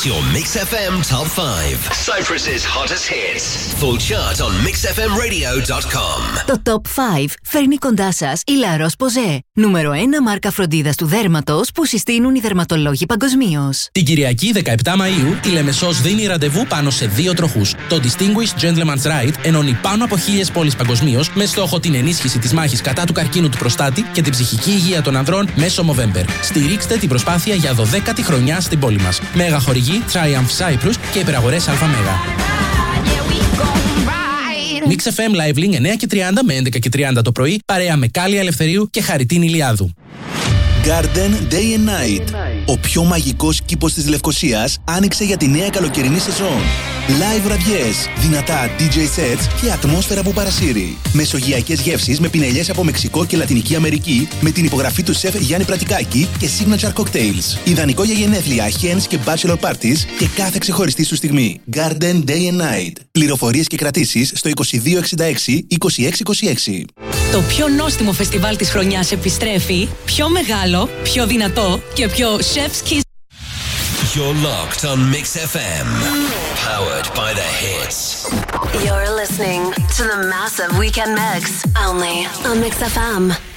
It's your Mix FM Top 5. Cyprus's hottest hits. Full chart on mixfmradio.com. Το Top 5 φέρνει κοντά σας η La Roche-Posay, νούμερο 1 μάρκα φροντίδας του δέρματος που συστήνουν οι δερματολόγοι παγκοσμίως. Την Κυριακή 17 Μαΐου, η Λεμεσός δίνει ραντεβού πάνω σε 2 τροχούς. Το Distinguished Gentleman's Ride ενώνει πάνω από 1000 πόλεις παγκοσμίως με στόχο την ενίσχυση της μάχης κατά του καρκίνου του προστάτη και την ψυχική υγεία των ανδρών μέσω Movember. Στηρίξτε την προσπάθεια για 12η χρονιά στην πόλη μας. Μέγα χορηγή Triumph Cyprus και υπεραγορές ΑΜΕΓΑ. Mix FM Live Link 9:30 με 11:30 το πρωί, παρέα με Κάλλη Ελευθερίου και Χαριτίν Ηλιάδου. Garden Day and Night. Ο πιο μαγικός κήπος της Λευκωσίας άνοιξε για τη νέα καλοκαιρινή σεζόν. Live βραδιές, δυνατά DJ sets και ατμόσφαιρα που παρασύρει. Μεσογειακές γεύσεις με πινελιές από Μεξικό και Λατινική Αμερική με την υπογραφή του σεφ Γιάννη Πρατικάκη και signature cocktails. Ιδανικό για γενέθλια, hens και bachelor parties και κάθε ξεχωριστή σου στιγμή. Garden Day and Night. Πληροφορίες και κρατήσεις στο 2266 2626. Το πιο νόστιμο φεστιβάλ της χρονιάς επιστρέφει, πιο μεγάλο, πιο δυνατό και πιο chef's kiss. You're locked on Mix FM. Powered by the hits. You're listening to the massive weekend mix only on Mix FM.